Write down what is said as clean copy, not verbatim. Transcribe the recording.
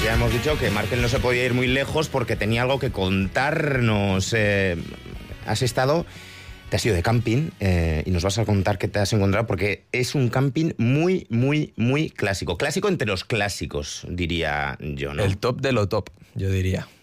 Ya hemos dicho que Markel no se podía ir muy lejos porque tenía algo que contarnos. Has estado, te has ido de camping y nos vas a contar qué te has encontrado porque es un camping muy, muy, muy clásico. Clásico entre los clásicos, diría yo, ¿no? El top de lo top, yo diría.